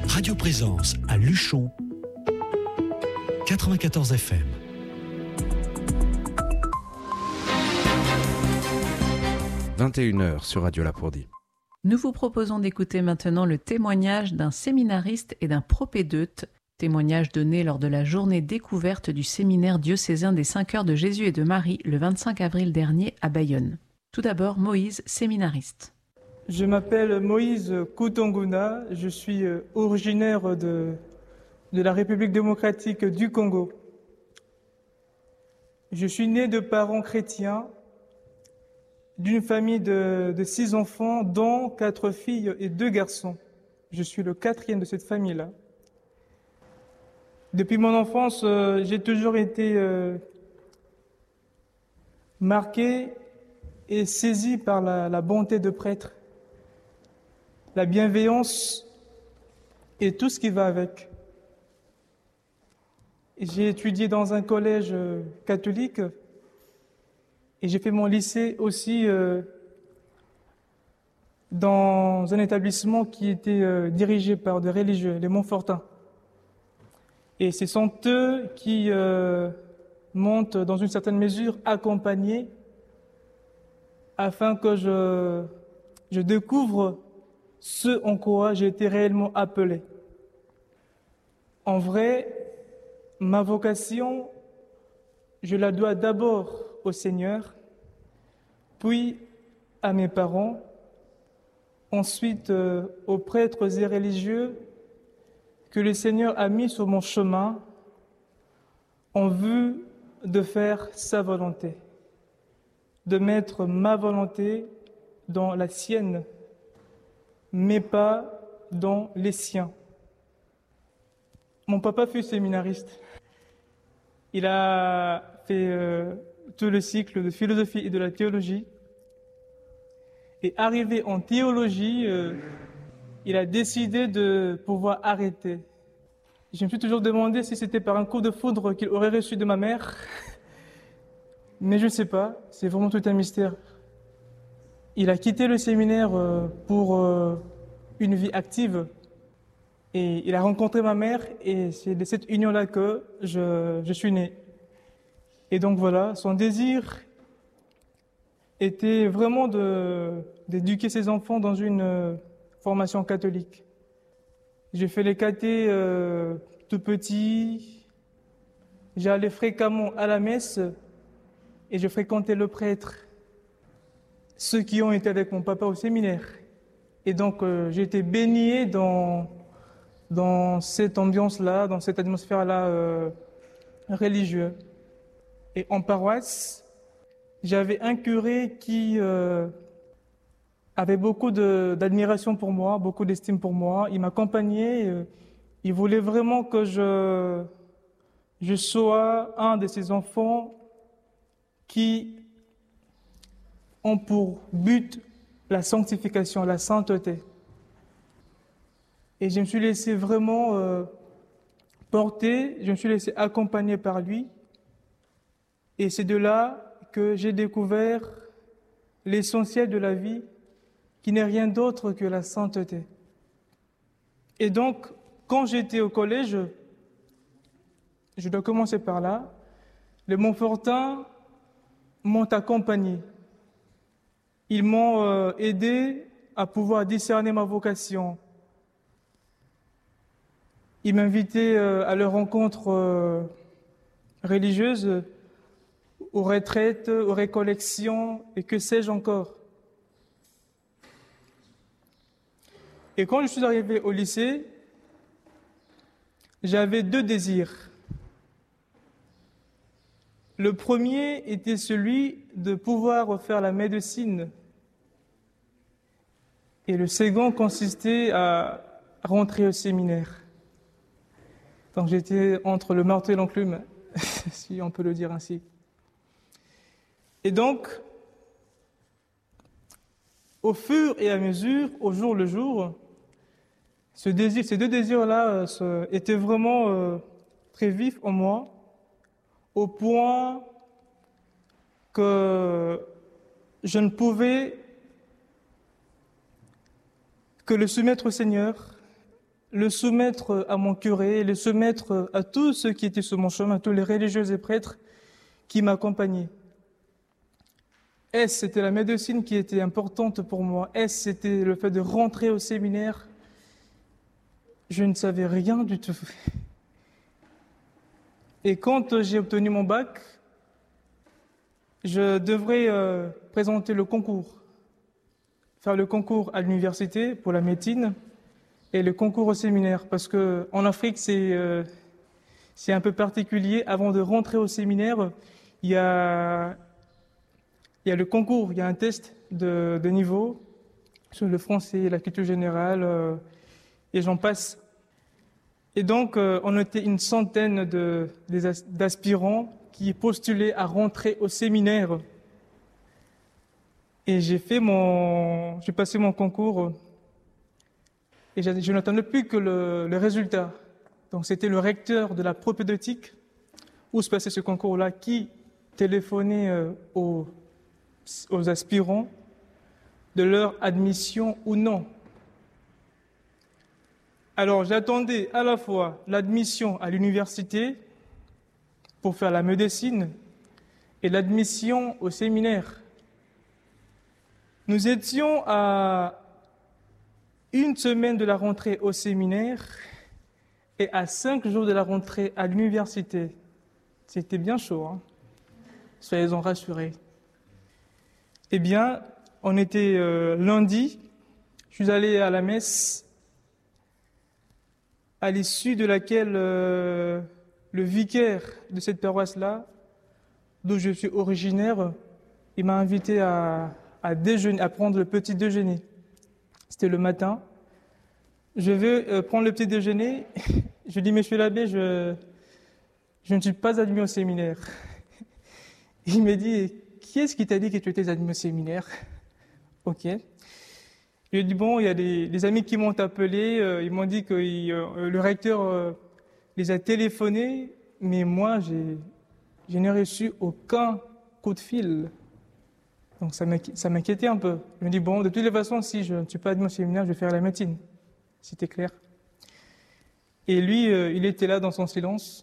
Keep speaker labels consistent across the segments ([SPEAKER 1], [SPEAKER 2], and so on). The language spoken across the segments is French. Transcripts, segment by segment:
[SPEAKER 1] Radio Présence à Luchon, 94 FM. «
[SPEAKER 2] 21h sur Radio Lapourdie.
[SPEAKER 3] Nous vous proposons d'écouter maintenant le témoignage d'un séminariste et d'un propédeute, témoignage donné lors de la journée découverte du séminaire diocésain des 5 heures de Jésus et de Marie le 25 avril dernier à Bayonne. Tout d'abord, Moïse, séminariste.
[SPEAKER 4] Je m'appelle Moïse Koutonguna, je suis originaire de la République démocratique du Congo. Je suis né de parents chrétiens, d'une famille de 6 enfants, dont 4 filles et 2 garçons. Je suis le 4e de cette famille-là. Depuis mon enfance, j'ai toujours été marqué et saisi par la bonté de prêtre, la bienveillance et tout ce qui va avec. J'ai étudié dans un collège catholique et j'ai fait mon lycée aussi dans un établissement qui était dirigé par des religieux, les Montfortins. Et ce sont eux qui m'ont, dans une certaine mesure, accompagné afin que je découvre ce en quoi j'ai été réellement appelé. En vrai, ma vocation, je la dois d'abord au Seigneur, puis à mes parents, ensuite aux prêtres et religieux que le Seigneur a mis sur mon chemin en vue de faire sa volonté, de mettre ma volonté dans la sienne, mais pas dans les siens. Mon papa fut séminariste. Il a fait tout le cycle de philosophie et de la théologie. Et arrivé en théologie, il a décidé de pouvoir arrêter. Je me suis toujours demandé si c'était par un coup de foudre qu'il aurait reçu de ma mère. Mais je ne sais pas, c'est vraiment tout un mystère. Il a quitté le séminaire pour une vie active. Et il a rencontré ma mère et c'est de cette union-là que je suis né. Et donc voilà, son désir était vraiment d'éduquer ses enfants dans une formation catholique. J'ai fait les catés tout petit, j'allais fréquemment à la messe et je fréquentais le prêtre, ceux qui ont été avec mon papa au séminaire. Et donc j'ai été baigné dans cette ambiance-là, dans cette atmosphère-là religieuse. Et en paroisse, j'avais un curé qui avait beaucoup d'admiration pour moi, beaucoup d'estime pour moi. Il m'accompagnait, il voulait vraiment que je sois un de ces enfants qui ont pour but la sanctification, la sainteté. Et je me suis laissé vraiment porter, je me suis laissé accompagner par lui. Et c'est de là que j'ai découvert l'essentiel de la vie, qui n'est rien d'autre que la sainteté. Et donc, quand j'étais au collège, je dois commencer par là, les Montfortins m'ont accompagné. Ils m'ont aidé à pouvoir discerner ma vocation. Ils m'invitaient à leurs rencontres religieuses, aux retraites, aux récollections et que sais-je encore. Et quand je suis arrivé au lycée, j'avais 2 désirs. Le premier était celui de pouvoir faire la médecine. Et le second consistait à rentrer au séminaire. Donc j'étais entre le marteau et l'enclume, si on peut le dire ainsi. Et donc, au fur et à mesure, au jour le jour, ces 2 désirs-là étaient vraiment très vifs en moi, au point que je ne pouvais que le soumettre au Seigneur le soumettre à mon curé, le soumettre à tous ceux qui étaient sur mon chemin, à tous les religieux et prêtres qui m'accompagnaient. Est-ce c'était la médecine qui était importante pour moi? Est-ce c'était le fait de rentrer au séminaire? Je ne savais rien du tout. Et quand j'ai obtenu mon bac, je devrais présenter le concours, faire le concours à l'université pour la médecine et le concours au séminaire, parce que en Afrique c'est un peu particulier. Avant de rentrer au séminaire, il y a le concours, il y a un test de niveau sur le français, la culture générale, et j'en passe. Et donc, on était une centaine d'aspirants qui postulaient à rentrer au séminaire. Et j'ai passé mon concours, et je n'attendais plus que le résultat. Donc, c'était le recteur de la propédeutique, où se passait ce concours-là, qui téléphonait aux aspirants de leur admission ou non. Alors j'attendais à la fois l'admission à l'université pour faire la médecine et l'admission au séminaire. Nous étions à une semaine de la rentrée au séminaire et à 5 jours de la rentrée à l'université. C'était bien chaud, hein? Soyez-en rassurés. Eh bien, on était lundi, je suis allé à la messe, à l'issue de laquelle le vicaire de cette paroisse-là, d'où je suis originaire, il m'a invité à déjeuner, à prendre le petit déjeuner. C'était le matin. Je vais prendre le petit déjeuner. Je lui dis, monsieur l'abbé, je ne suis pas admis au séminaire. Il me dit, qui est-ce qui t'a dit que tu étais admis au séminaire? Ok. Je lui ai dit, bon, il y a des amis qui m'ont appelé, ils m'ont dit que le recteur les a téléphonés, mais moi, je n'ai reçu aucun coup de fil. Donc ça m'inquiétait un peu. Je me dis, bon, de toutes les façons, si je ne suis pas admis au séminaire, je vais faire la médecine. C'était clair. Et lui, il était là dans son silence.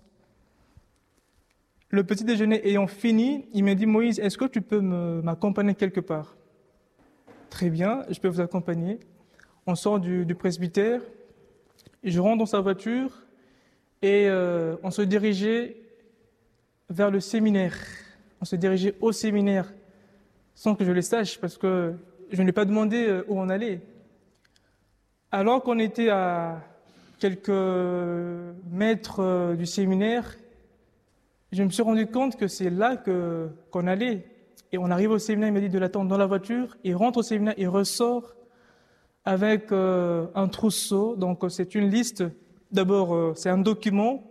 [SPEAKER 4] Le petit déjeuner ayant fini, il m'a dit, Moïse, est-ce que tu peux m'accompagner quelque part? Très bien, je peux vous accompagner. On sort du presbytère, je rentre dans sa voiture et on se dirigeait vers le séminaire. On se dirigeait au séminaire sans que je le sache parce que je n'ai pas demandé où on allait. Alors qu'on était à quelques mètres du séminaire, je me suis rendu compte que c'est là qu'on allait. Et on arrive au séminaire, il m'a dit de l'attendre dans la voiture. Il rentre au séminaire, il ressort avec un trousseau. Donc c'est une liste. D'abord, c'est un document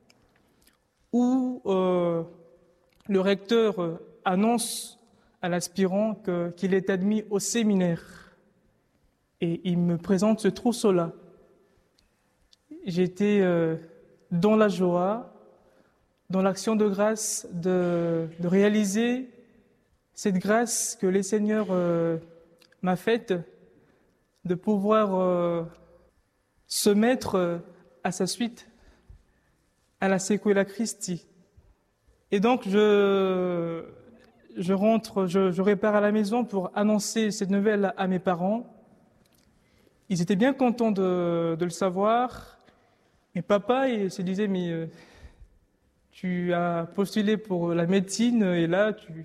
[SPEAKER 4] où le recteur annonce à l'aspirant qu'il est admis au séminaire. Et il me présente ce trousseau-là. J'étais dans la joie, dans l'action de grâce de réaliser cette grâce que le Seigneur m'a faite, de pouvoir se mettre à sa suite, à la Sequela Christi. Et donc je rentre, je repars à la maison pour annoncer cette nouvelle à mes parents. Ils étaient bien contents de le savoir. Et papa, il se disait, mais tu as postulé pour la médecine et là, tu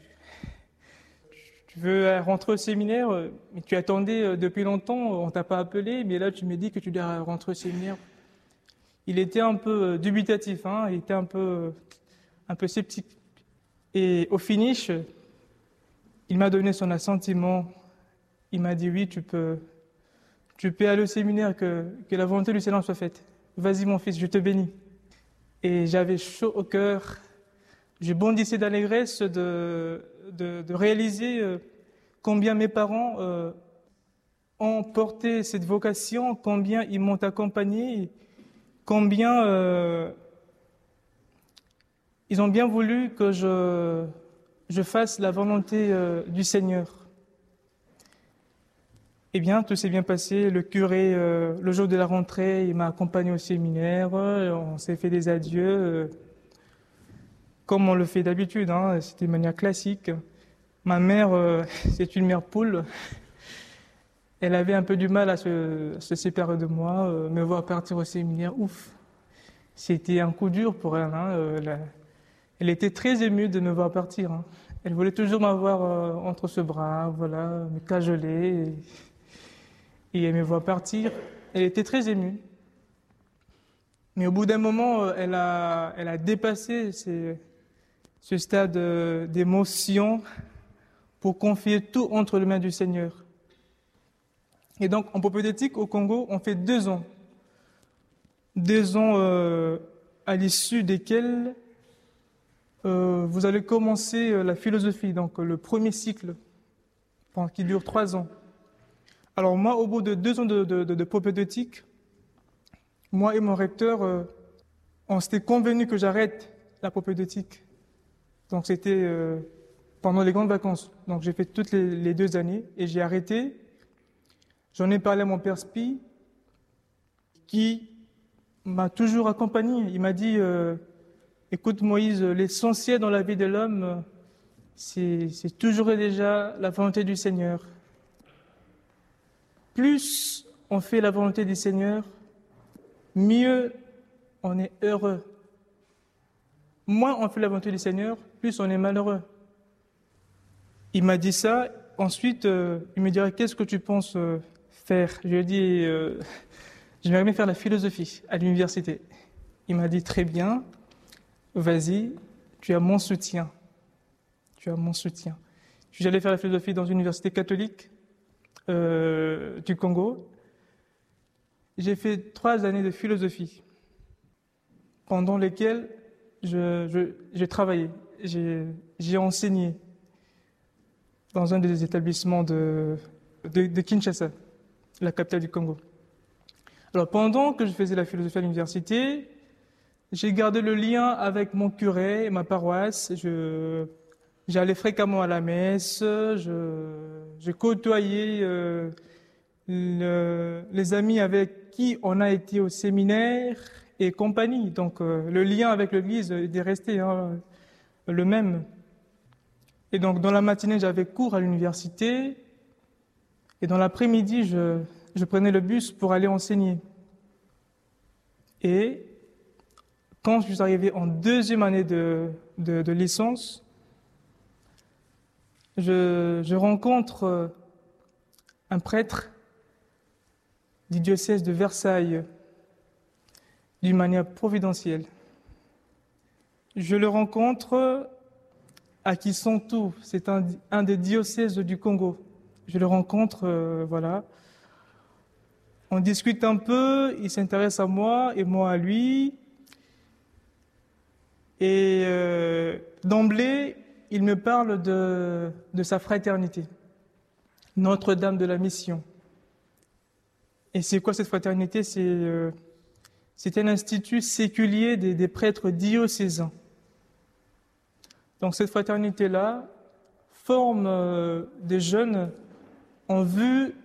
[SPEAKER 4] veux rentrer au séminaire, mais tu attendais depuis longtemps, on ne t'a pas appelé, mais là, tu me dis que tu dois rentrer au séminaire. Il était un peu dubitatif, hein, il était un peu sceptique. Et au finish, il m'a donné son assentiment. Il m'a dit, oui, tu peux aller au séminaire, que la volonté du Seigneur soit faite. Vas-y, mon fils, je te bénis. Et j'avais chaud au cœur. Je bondissais d'allégresse de réaliser combien mes parents ont porté cette vocation, combien ils m'ont accompagné, combien ils ont bien voulu que je fasse la volonté du Seigneur. Eh bien, tout s'est bien passé. Le curé, le jour de la rentrée, il m'a accompagné au séminaire. On s'est fait des adieux, comme on le fait d'habitude, hein. C'était de manière classique. Ma mère, c'est une mère poule. Elle avait un peu du mal à se séparer de moi, me voir partir au séminaire. Ouf, c'était un coup dur pour elle, hein. Elle était très émue de me voir partir, hein. Elle voulait toujours m'avoir entre ses bras, voilà, me cajoler et me voir partir. Elle était très émue. Mais au bout d'un moment, elle a dépassé ce stade d'émotion pour confier tout entre les mains du Seigneur. Et donc, en propédeutique, au Congo, on fait 2 ans. 2 ans à l'issue desquels vous allez commencer la philosophie, donc le premier cycle, qui dure 3 ans. Alors moi, au bout de 2 ans de propédeutique, moi et mon recteur, on s'était convenu que j'arrête la propédeutique. Donc c'était pendant les grandes vacances. Donc j'ai fait toutes les 2 années et j'ai arrêté. J'en ai parlé à mon père Spi, qui m'a toujours accompagné. Il m'a dit, écoute Moïse, l'essentiel dans la vie de l'homme, c'est toujours et déjà la volonté du Seigneur. Plus on fait la volonté du Seigneur, mieux on est heureux. Moins on fait la volonté du Seigneur, plus on est malheureux. Il m'a dit ça. Ensuite, il me dirait, qu'est-ce que tu penses faire? Je lui ai dit, j'aimerais bien faire la philosophie à l'université. Il m'a dit, très bien, vas-y, tu as mon soutien. Tu as mon soutien. Je suis allé faire la philosophie dans une université catholique du Congo. J'ai fait 3 années de philosophie, pendant lesquelles j'ai travaillé, j'ai enseigné dans un des établissements de Kinshasa, la capitale du Congo. Alors, pendant que je faisais la philosophie à l'université, j'ai gardé le lien avec mon curé et ma paroisse. J'allais fréquemment à la messe, je côtoyais les amis avec qui on a été au séminaire et compagnie. Donc, le lien avec l'Église est resté le même. Et donc, dans la matinée, j'avais cours à l'université. Et dans l'après-midi, je prenais le bus pour aller enseigner. Et quand je suis arrivé en 2e année de licence, je rencontre un prêtre du diocèse de Versailles d'une manière providentielle. Je le rencontre à Kisontou, c'est un des diocèses du Congo. Je le rencontre, voilà. On discute un peu, il s'intéresse à moi et moi à lui. Et d'emblée, il me parle de sa fraternité, Notre-Dame de la Mission. Et c'est quoi cette fraternité? C'est un institut séculier des prêtres diocésains. Donc cette fraternité-là forme des jeunes en vue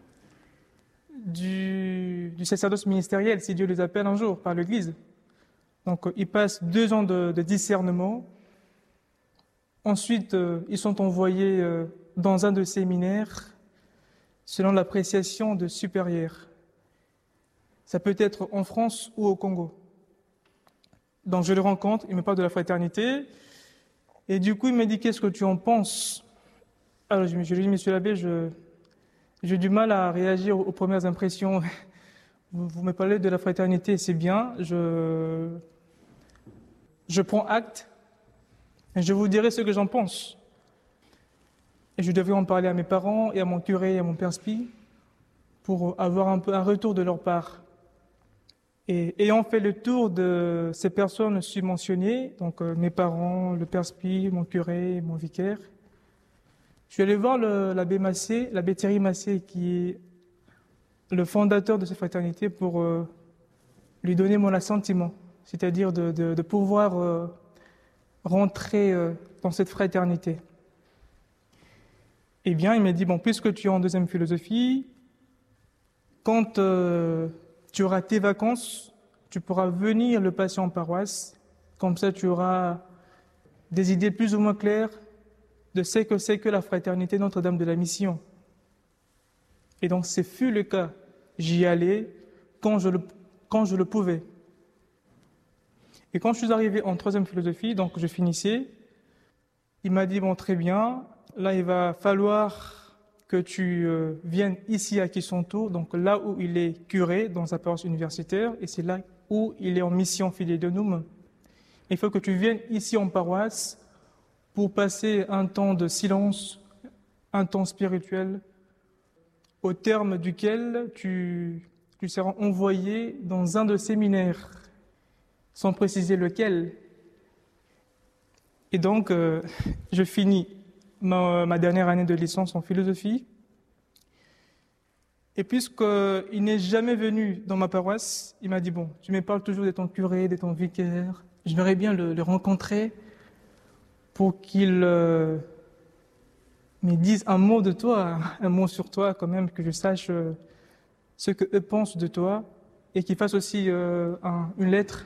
[SPEAKER 4] du sacerdoce ministériel, si Dieu les appelle un jour par l'Église. Donc ils passent 2 ans de discernement. Ensuite, ils sont envoyés dans un de séminaires selon l'appréciation de supérieurs. Ça peut être en France ou au Congo. Donc je le rencontre, il me parle de la fraternité. Et du coup, il me dit, qu'est-ce que tu en penses? Alors je lui dis, monsieur l'abbé, j'ai du mal à réagir aux premières impressions. Vous me parlez de la fraternité, c'est bien. Je prends acte et je vous dirai ce que j'en pense. Et je devais en parler à mes parents et à mon curé et à mon père Spi pour avoir un peu un retour de leur part. Et ayant fait le tour de ces personnes subventionnées, donc mes parents, le père Spi, mon curé et mon vicaire, je suis allé voir l'abbé Massé, l'abbé Thierry Massé, qui est le fondateur de cette fraternité, pour lui donner mon assentiment, c'est-à-dire de pouvoir rentrer dans cette fraternité. Eh bien, il m'a dit, bon, puisque tu es en 2e philosophie, quand tu auras tes vacances, tu pourras venir le passer en paroisse. Comme ça, tu auras des idées plus ou moins claires de ce que c'est que la fraternité Notre-Dame de la Mission. Et donc, ce fut le cas. J'y allais quand je le pouvais. Et quand je suis arrivé en 3e philosophie, donc je finissais, il m'a dit, bon, très bien, là, il va falloir que tu viennes ici à Kisonto, donc là où il est curé, dans sa paroisse universitaire, et c'est là où il est en mission Filii Donum. Il faut que tu viennes ici en paroisse pour passer un temps de silence, un temps spirituel, au terme duquel tu seras envoyé dans un de séminaires, sans préciser lequel. Et donc, je finis ma dernière année de licence en philosophie. Et puisqu'il n'est jamais venu dans ma paroisse, il m'a dit, bon, tu me parles toujours de ton curé, de ton vicaire. J'aimerais bien le rencontrer pour qu'il me dise un mot de toi, un mot sur toi quand même, que je sache ce qu'eux pensent de toi, et qu'il fasse aussi une lettre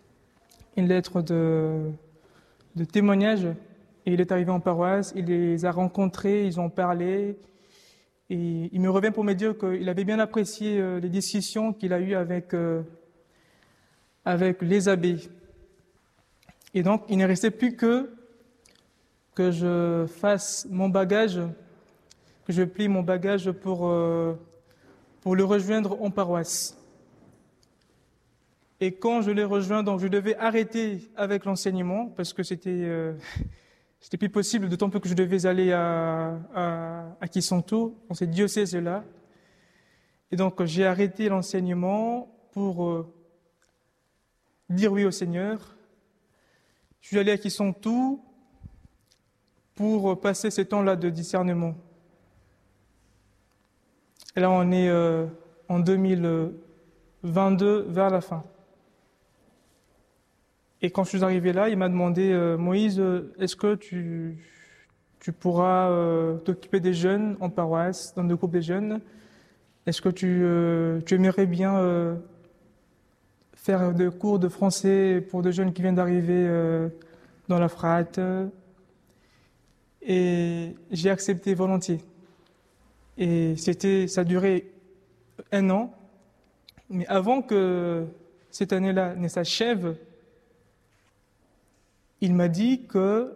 [SPEAKER 4] de témoignage. Et il est arrivé en paroisse, il les a rencontrés, ils ont parlé, et il me revient pour me dire qu'il avait bien apprécié les discussions qu'il a eues avec les abbés. Et donc, il ne restait plus que je fasse mon bagage, que je plie mon bagage pour le rejoindre en paroisse. Et quand je l'ai rejoint, donc je devais arrêter avec l'enseignement parce que c'était plus possible, d'autant plus que je devais aller à Kisonto, dans ce diocèse-là. Et donc j'ai arrêté l'enseignement pour dire oui au Seigneur. Je suis allé à Kisonto pour passer ce temps-là de discernement. Et là, on est en 2022, vers la fin. Et quand je suis arrivé là, il m'a demandé, Moïse, est-ce que tu pourras t'occuper des jeunes en paroisse, dans le groupe des jeunes? Est-ce que tu aimerais bien faire des cours de français pour des jeunes qui viennent d'arriver dans la frate? Et j'ai accepté volontiers. Et ça durait 1 an. Mais avant que cette année-là ne s'achève, il m'a dit que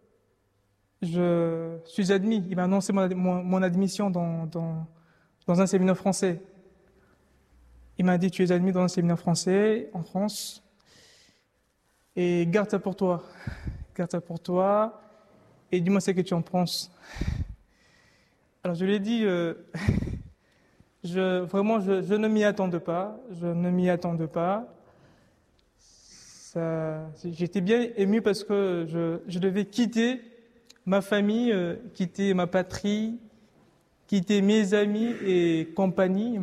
[SPEAKER 4] je suis admis. Il m'a annoncé mon admission dans un séminaire français. Il m'a dit, tu es admis dans un séminaire français en France et garde ça pour toi. Garde ça pour toi et dis-moi ce que tu en penses. Alors je lui ai dit, je ne m'y attendais pas. Je ne m'y attendais pas. J'étais bien ému parce que je devais quitter ma famille, quitter ma patrie, quitter mes amis et compagnie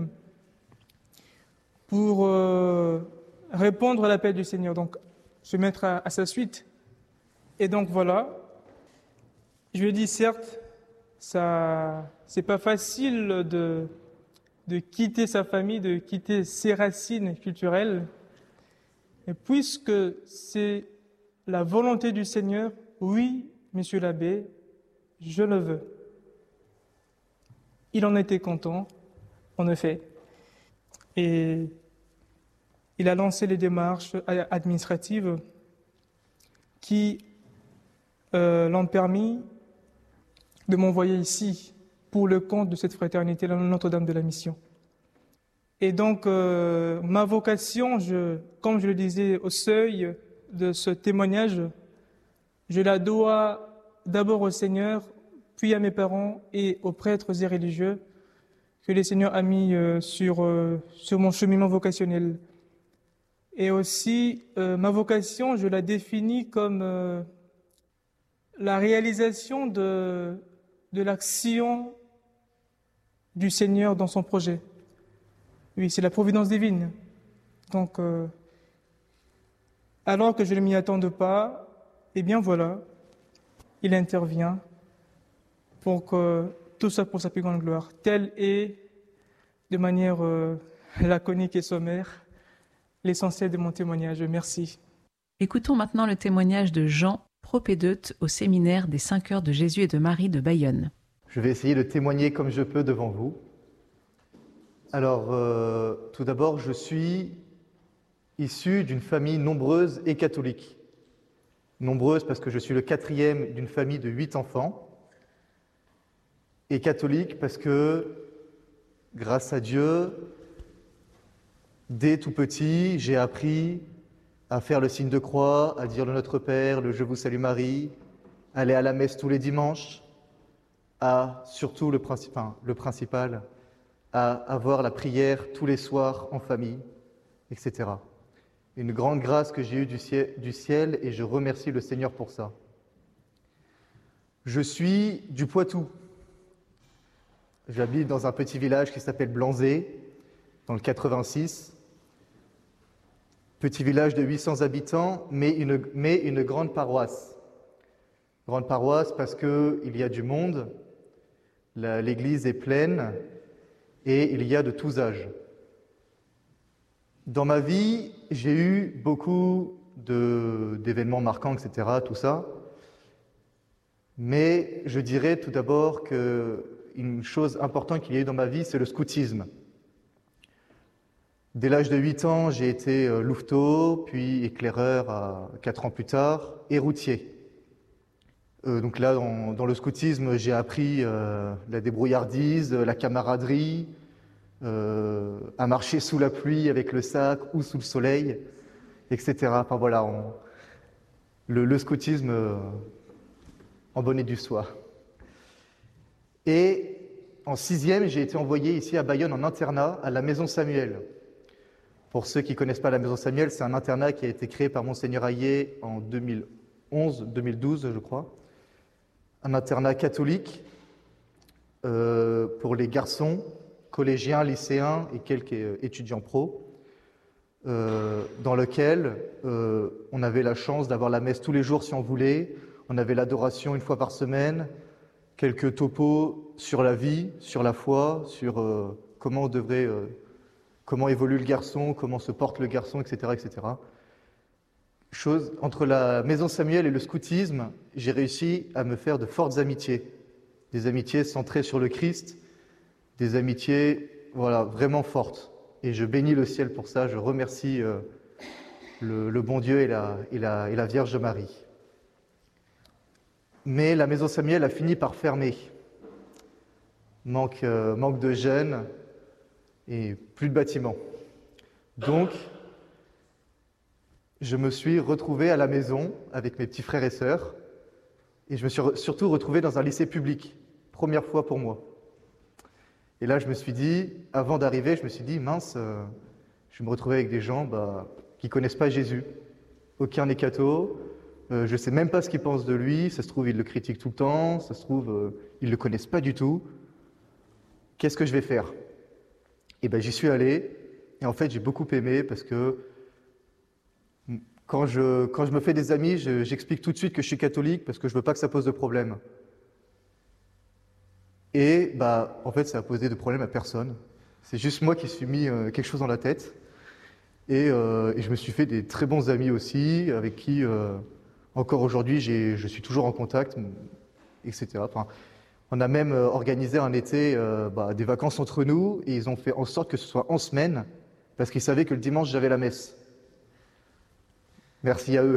[SPEAKER 4] pour répondre à l'appel du Seigneur, donc se mettre à sa suite. Et donc voilà, je lui ai dit, certes, c'est pas facile de quitter sa famille, de quitter ses racines culturelles. Et puisque c'est la volonté du Seigneur, oui, monsieur l'abbé, je le veux. Il en était content, en effet. Et il a lancé les démarches administratives qui l'ont permis de m'envoyer ici pour le compte de cette fraternité, Notre-Dame de la Mission. Et donc, ma vocation, comme je le disais au seuil de ce témoignage, je la dois d'abord au Seigneur, puis à mes parents et aux prêtres et religieux que le Seigneur a mis sur mon cheminement vocationnel. Et aussi, ma vocation, je la définis comme la réalisation de l'action du Seigneur dans son projet. Oui, c'est la providence divine. Donc, alors que je ne m'y attende pas, eh bien voilà, il intervient pour que tout ça pour sa plus grande gloire. Telle est de manière laconique et sommaire l'essentiel de mon témoignage. Merci.
[SPEAKER 3] Écoutons maintenant le témoignage de Jean, propédeute au séminaire des 5 heures de Jésus et de Marie de Bayonne.
[SPEAKER 5] Je vais essayer de témoigner comme je peux devant vous. Alors, tout d'abord, je suis issu d'une famille nombreuse et catholique. Nombreuse parce que je suis le 4e d'une famille de 8 enfants. Et catholique parce que, grâce à Dieu, dès tout petit, j'ai appris à faire le signe de croix, à dire le Notre Père, le Je vous salue Marie, aller à la messe tous les dimanches, à, surtout le principal, à avoir la prière tous les soirs en famille, etc. Une grande grâce que j'ai eue du ciel et je remercie le Seigneur pour ça. Je suis du Poitou. J'habite dans un petit village qui s'appelle Blanzé, dans le 86. Petit village de 800 habitants, mais une grande paroisse. Grande paroisse parce qu'il y a du monde, l'église est pleine et il y a de tous âges. Dans ma vie, j'ai eu beaucoup d'événements marquants, etc., tout ça. Mais je dirais tout d'abord qu'une chose importante qu'il y a eu dans ma vie, c'est le scoutisme. Dès l'âge de 8 ans, j'ai été louveteau, puis éclaireur 4 ans plus tard, et routier. Donc là, dans le scoutisme, j'ai appris la débrouillardise, la camaraderie, à marcher sous la pluie avec le sac ou sous le soleil, etc. Enfin voilà, le scoutisme en bonne et due soie. Et en 6e, j'ai été envoyé ici à Bayonne en internat à la Maison Samuel. Pour ceux qui ne connaissent pas la Maison Samuel, c'est un internat qui a été créé par Monseigneur Hayet en 2011-2012, je crois. Un internat catholique pour les garçons, collégiens, lycéens et quelques étudiants pro, dans lequel on avait la chance d'avoir la messe tous les jours si on voulait, on avait l'adoration une fois par semaine, quelques topos sur la vie, sur la foi, sur comment évolue le garçon, comment se porte le garçon, etc., etc. Entre la Maison Samuel et le scoutisme, j'ai réussi à me faire de fortes amitiés, des amitiés centrées sur le Christ, des amitiés vraiment fortes. Et je bénis le ciel pour ça, je remercie le bon Dieu et la Vierge Marie. Mais la Maison Samuel a fini par fermer. Manque de jeunes et plus de bâtiments. Donc, je me suis retrouvé à la maison avec mes petits frères et sœurs et je me suis surtout retrouvé dans un lycée public, première fois pour moi. Et là, je me suis dit, avant d'arriver, mince, je vais me retrouver avec des gens qui ne connaissent pas Jésus. Aucun n'est catho, je ne sais même pas ce qu'ils pensent de lui, ça se trouve, ils le critiquent tout le temps, ça se trouve, ils ne le connaissent pas du tout. Qu'est-ce que je vais faire ? Et j'y suis allé, et en fait, j'ai beaucoup aimé parce que quand je me fais des amis, j'explique tout de suite que je suis catholique parce que je ne veux pas que ça pose de problème. Et en fait, ça a posé de problème à personne. C'est juste moi qui me suis mis quelque chose dans la tête. Et je me suis fait des très bons amis aussi, avec qui, encore aujourd'hui, je suis toujours en contact, etc. Enfin, on a même organisé un été des vacances entre nous, et ils ont fait en sorte que ce soit en semaine, parce qu'ils savaient que le dimanche, j'avais la messe. Merci à eux.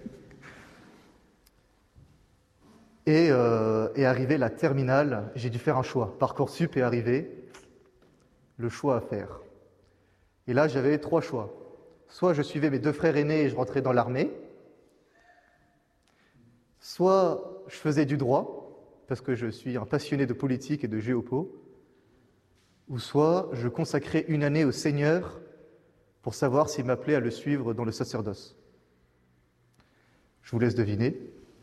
[SPEAKER 5] Et arrivé la terminale, j'ai dû faire un choix. Parcoursup est arrivé, le choix à faire. Et là, j'avais 3 choix. Soit je suivais mes 2 frères aînés et je rentrais dans l'armée, soit je faisais du droit, parce que je suis un passionné de politique et de géopo, ou soit je consacrais une année au Seigneur pour savoir s'il m'appelait à le suivre dans le sacerdoce. Je vous laisse deviner.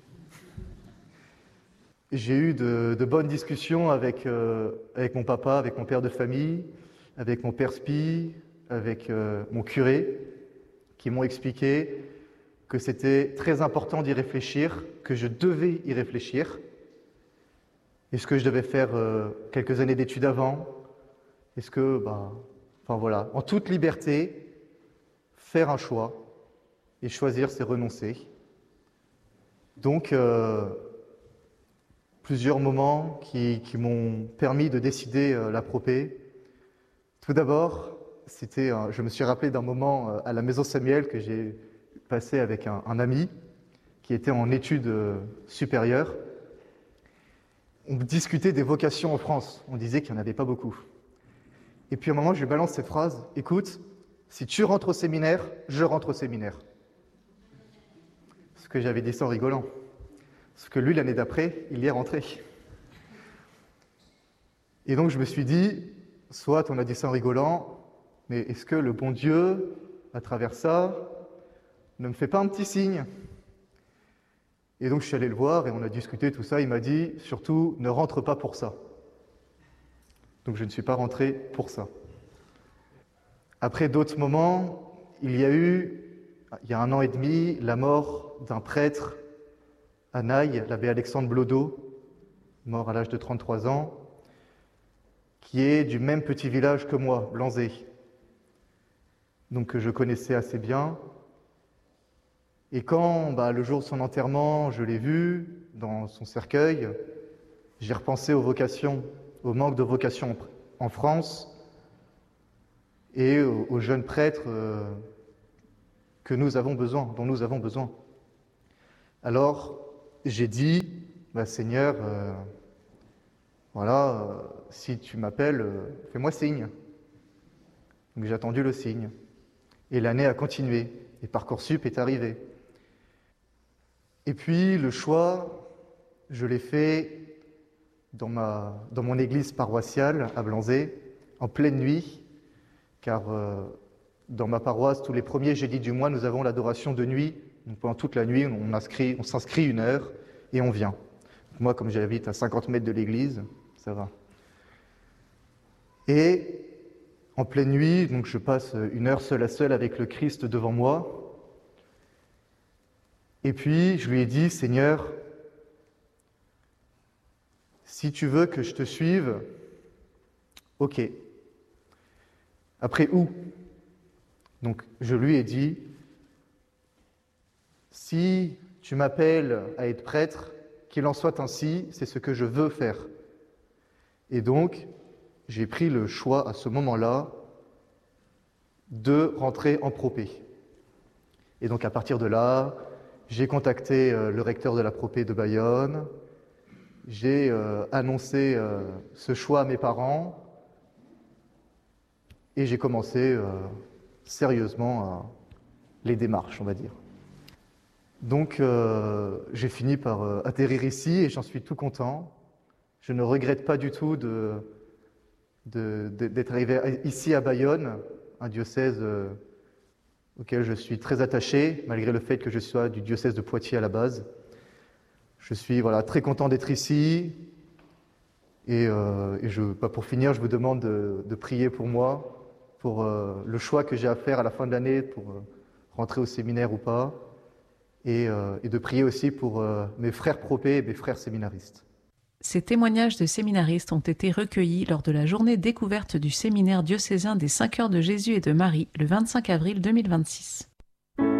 [SPEAKER 5] J'ai eu de bonnes discussions avec mon papa, avec mon père de famille, avec mon père spi, avec mon curé, qui m'ont expliqué que c'était très important d'y réfléchir, que je devais y réfléchir. Est-ce que je devais faire quelques années d'études avant ? est-ce que, enfin voilà, en toute liberté, faire un choix, et choisir, c'est renoncer. Donc, plusieurs moments qui m'ont permis de décider la propé. Tout d'abord, je me suis rappelé d'un moment à la Maison Samuel que j'ai passé avec un ami qui était en études supérieures. On discutait des vocations en France. On disait qu'il n'y en avait pas beaucoup. Et puis à un moment, je lui balance cette phrase, « Écoute, si tu rentres au séminaire, je rentre au séminaire. » Ce que j'avais dit ça en rigolant. Parce que lui, l'année d'après, il y est rentré. Et donc je me suis dit, soit on a dit ça en rigolant, mais est-ce que le bon Dieu, à travers ça, ne me fait pas un petit signe ? Et donc je suis allé le voir et on a discuté tout ça. Il m'a dit, surtout, ne rentre pas pour ça. Donc je ne suis pas rentré pour ça. Après d'autres moments, il y a 1 an et demi, la mort d'un prêtre à Naï, l'abbé Alexandre Blodeau, mort à l'âge de 33 ans, qui est du même petit village que moi, Blanzé, donc que je connaissais assez bien. Et quand, le jour de son enterrement, je l'ai vu dans son cercueil, j'ai repensé aux vocations, au manque de vocations en France et aux jeunes prêtres dont nous avons besoin. Alors, j'ai dit, Seigneur, si tu m'appelles, fais-moi signe. Donc j'ai attendu le signe. Et l'année a continué, et Parcoursup est arrivé. Et puis le choix, je l'ai fait dans mon église paroissiale à Blanzé, en pleine nuit, car dans ma paroisse, tous les premiers jeudis du mois, nous avons l'adoration de nuit. Donc pendant toute la nuit, on s'inscrit 1 heure et on vient. Moi, comme j'habite à 50 mètres de l'église, ça va. Et en pleine nuit, donc je passe 1 heure seul à seul avec le Christ devant moi. Et puis, je lui ai dit, Seigneur, si tu veux que je te suive, ok. Après, où ? Donc, je lui ai dit, si tu m'appelles à être prêtre, qu'il en soit ainsi, c'est ce que je veux faire. Et donc, j'ai pris le choix à ce moment-là de rentrer en propé. Et donc, à partir de là, j'ai contacté le recteur de la propé de Bayonne, j'ai annoncé ce choix à mes parents et j'ai commencé sérieusement les démarches, on va dire. Donc, j'ai fini par atterrir ici et j'en suis tout content. Je ne regrette pas du tout d'être arrivé ici à Bayonne, un diocèse auquel je suis très attaché, malgré le fait que je sois du diocèse de Poitiers à la base. Je suis très content d'être ici. Et pour finir, je vous demande de prier pour moi, pour le choix que j'ai à faire à la fin de l'année, pour rentrer au séminaire ou pas. Et de prier aussi pour mes frères propés et mes frères séminaristes.
[SPEAKER 3] Ces témoignages de séminaristes ont été recueillis lors de la journée découverte du séminaire diocésain des 5 heures de Jésus et de Marie le 25 avril 2026.